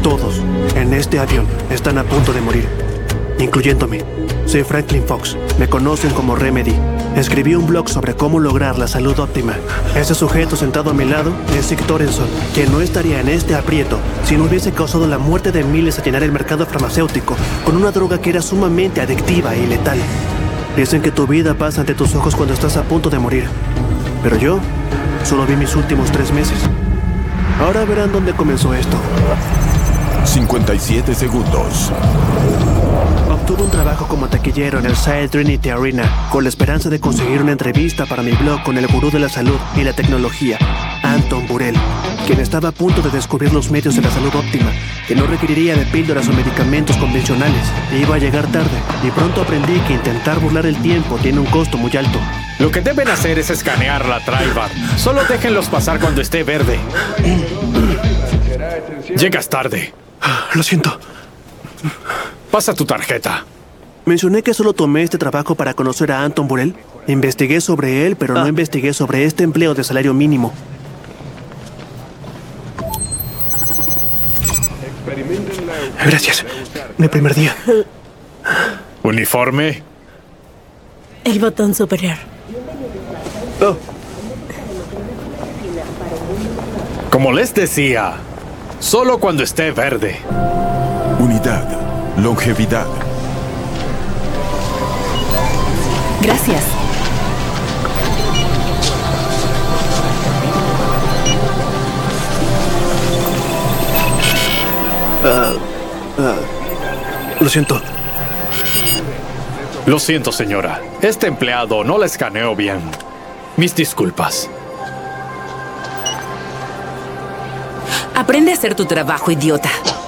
Todos en este avión están a punto de morir, incluyéndome. Soy Franklin Fox. Me conocen como Remedy. Escribí un blog sobre cómo lograr la salud óptima. Ese sujeto sentado a mi lado es Sig Torenson, quien no estaría en este aprieto si no hubiese causado la muerte de miles a llenar el mercado farmacéutico con una droga que era sumamente adictiva y letal. Dicen que tu vida pasa ante tus ojos cuando estás a punto de morir. Pero yo solo vi mis últimos 3 meses. Ahora verán dónde comenzó esto. 57 segundos. Obtuve un trabajo como taquillero en el Side Trinity Arena con la esperanza de conseguir una entrevista para mi blog con el gurú de la salud y la tecnología, Anton Burel, quien estaba a punto de descubrir los medios de la salud óptima, que no requeriría de píldoras o medicamentos convencionales. Iba a llegar tarde y pronto aprendí que intentar burlar el tiempo tiene un costo muy alto. Lo que deben hacer es escanear la Tribar. Solo déjenlos pasar cuando esté verde. Llegas tarde. Lo siento. Pasa tu tarjeta. Mencioné que solo tomé este trabajo para conocer a Anton Burel. Investigué sobre él, pero no investigué sobre este empleo de salario mínimo. Gracias. Mi primer día. ¿Uniforme? El botón superior. Oh. Como les decía, solo cuando esté verde. Unidad. Longevidad. Gracias. Lo siento. Lo siento, señora. Este empleado no la escaneó bien. Mis disculpas. Aprende a hacer tu trabajo, idiota.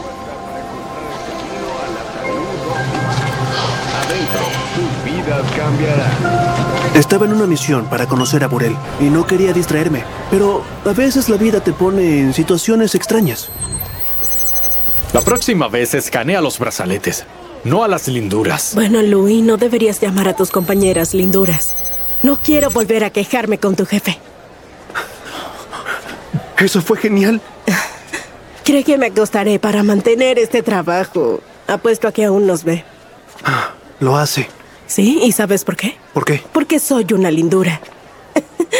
Estaba en una misión para conocer a Burel y no quería distraerme, pero a veces la vida te pone en situaciones extrañas. La próxima vez escanea los brazaletes, no a las linduras. Bueno, Louis, no deberías llamar a tus compañeras linduras. No quiero volver a quejarme con tu jefe. Eso fue genial. Cree que me acostaré para mantener este trabajo. Apuesto a que aún nos ve. Lo hace. ¿Sí? ¿Y sabes por qué? ¿Por qué? Porque soy una lindura.